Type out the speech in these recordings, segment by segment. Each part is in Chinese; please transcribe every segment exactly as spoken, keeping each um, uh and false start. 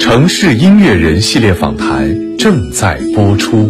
城市音乐人系列访谈正在播出。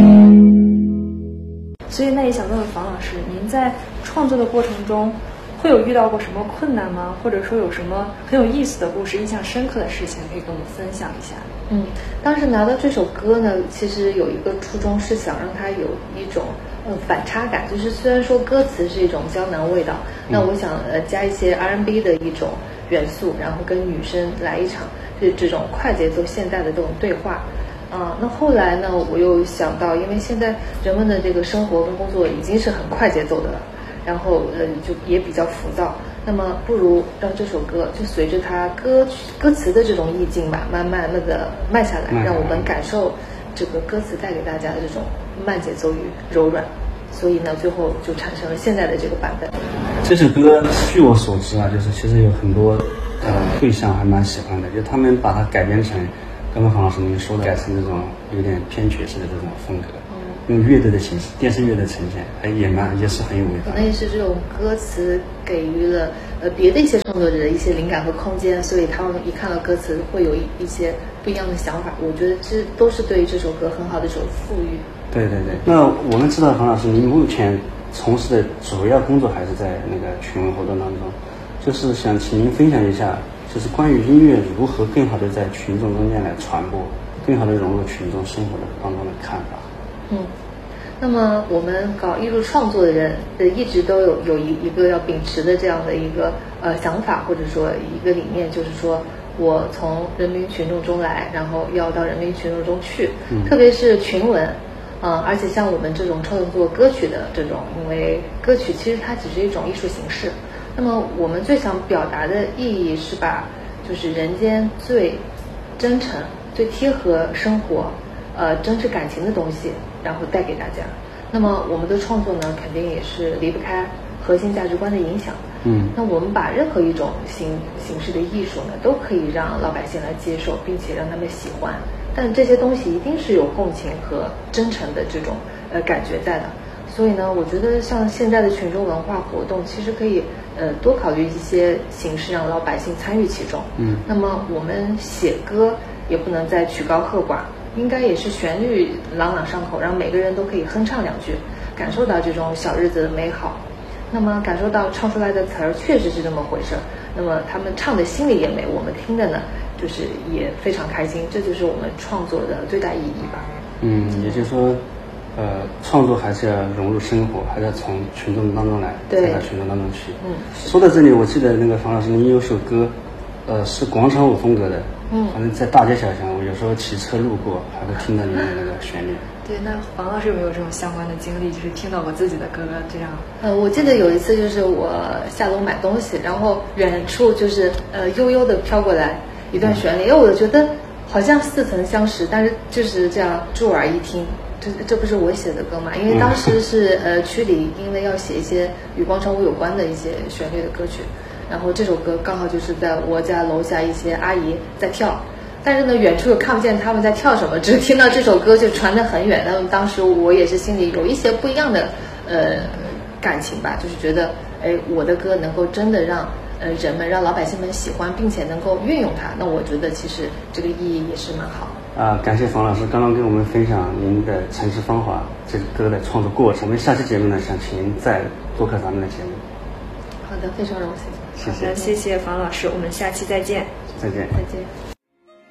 所以那也想问问房老师，您在创作的过程中会有遇到过什么困难吗？或者说有什么很有意思的故事、印象深刻的事情可以跟我们分享一下？ 嗯，当时拿到这首歌呢，其实有一个初衷是想让它有一种呃反差感，就是虽然说歌词是一种江南味道，嗯、那我想呃加一些 R and B 的一种元素，然后跟女生来一场就是这种快节奏现代的这种对话。啊、呃，那后来呢，我又想到，因为现在人们的这个生活跟工作已经是很快节奏的了，然后呃就也比较浮躁，那么不如让这首歌就随着它歌曲歌词的这种意境吧，慢慢那个慢下来，让我们感受这个歌词带给大家的这种慢节奏与柔软，所以呢，最后就产生了现在的这个版本。 这首歌据我所知啊，就是其实有很多呃对象还蛮喜欢的，就他们把它改编成刚刚黄老师您说的，改成这种有点偏爵士的这种风格。用乐队的形式，电视乐的呈现，还也蛮也是很有味道。 可能也是这种歌词给予了呃别的一些创作者的一些灵感和空间，所以他们一看到歌词会有一一些不一样的想法。我觉得这都是对于这首歌很好的一种赋予。 对对对。那我们知道黄老师，您目前从事的主要工作还是在那个群文活动当中，就是想请您分享一下，就是关于音乐如何更好的在群众中间来传播，更好的融入群众生活的当中的看法。 嗯，那么我们搞艺术创作的人，呃，一直都有有一一个要秉持的这样的一个呃想法，或者说一个理念，就是说我从人民群众中来，然后要到人民群众中去，嗯、特别是群文，啊、呃，而且像我们这种创作歌曲的这种，因为歌曲其实它只是一种艺术形式，那么我们最想表达的意义是把就是人间最真诚、最贴合生活。呃，真挚感情的东西，然后带给大家。那么我们的创作呢，肯定也是离不开核心价值观的影响。嗯，那我们把任何一种形形式的艺术呢，都可以让老百姓来接受，并且让他们喜欢。但这些东西一定是有共情和真诚的这种呃感觉在的。所以呢，我觉得像现在的群众文化活动，其实可以呃多考虑一些形式，让老百姓参与其中。嗯，那么我们写歌也不能再曲高和寡。应该也是旋律朗朗上口，让每个人都可以哼唱两句，感受到这种小日子的美好。那么感受到唱出来的词儿确实是这么回事儿，那么他们唱的心里也美，我们听的呢就是也非常开心，这就是我们创作的最大意义吧。 嗯，也就是说呃创作还是要融入生活，还是要从群众当中来，带到群众当中去。嗯，说到这里，我记得那个房老师您有首歌呃是广场舞风格的，嗯，反正在大街小巷，我有时候骑车路过，还会听到您的那个旋律。 对，那房老师有没有这种相关的经历，就是听到过自己的歌这样？ 呃，我记得有一次就是我下楼买东西，然后远处就是呃悠悠的飘过来一段旋律，因为我觉得好像似曾相识，但是就是这样驻耳一听，这这不是我写的歌嘛？因为当时是呃区里因为要写一些与广场舞有关的一些旋律的歌曲。然后这首歌刚好就是在我家楼下一些阿姨在跳，但是呢远处又看不见他们在跳什么，只是听到这首歌就传得很远。那么当时我也是心里有一些不一样的呃感情吧，就是觉得哎我的歌能够真的让呃人们让老百姓们喜欢，并且能够运用它，那我觉得其实这个意义也是蛮好啊。感谢房老师刚刚跟我们分享您的城市芳华这个歌的创作过程。我们下期节目呢，想请您再做客咱们的节目。 好的，非常荣幸。 谢谢， 谢谢房老师，我们下期再见。 再见， 再见。